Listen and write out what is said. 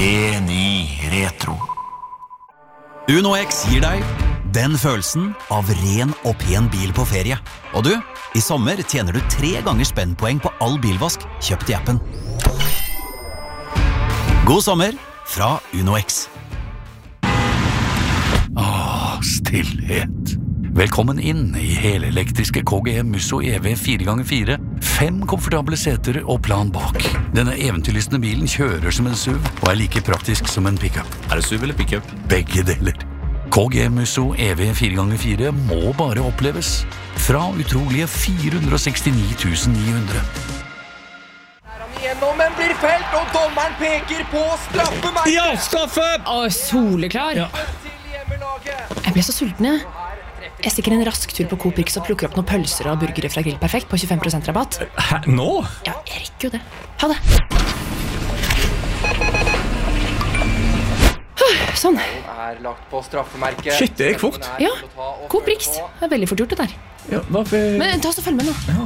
Ren i retro. Uno X gir deg den følelsen av ren og pen bil på ferie. Og du, i sommer tjener du 3 ganger spennpoeng på all bilvask kjøpt i appen. God sommer fra Uno X. Stillhet. Velkommen inn i helelektriske KGM Musso EV 4x4. 5 komfortable seter og plan bak. Denne eventyrlystne bilen kjører som en SUV og er like praktisk som en pickup. Er det SUV eller pickup? Begge deler. KGM Musso EV 4x4 må bare oppleves. Fra utrolige 469 900. Men blir felt, og dommeren peker på straffemerket. Ja, straffe! Soleklar. Ja. Jeg ble så sulten, jeg. Jeg stikker en rask tur på Coop Rix og plukker opp noen pølser og burgere fra Grill Perfekt på 25% rabatt. Hæ, nå? Ja, jeg rekker jo det. Ha det. Sånn. Er lagt på straffemerket. Shit, det gikk fort. Ja, Coop Rix. Det er veldig fort gjort det der. Ja, hva for... Men ta oss og følg med nå.